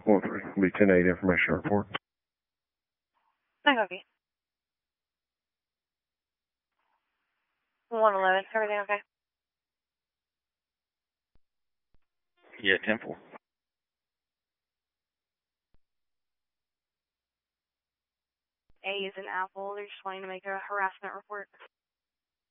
Be 10-8 information report. I copy. 111. Everything okay? Yeah, 10-4. A is an apple. They're just wanting to make a harassment report.